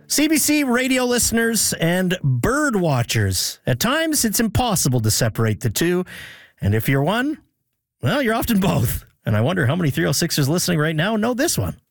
CBC radio listeners and bird watchers. At times, it's impossible to separate the two. And if you're one, well, you're often both. And I wonder how many 306ers listening right now know this one.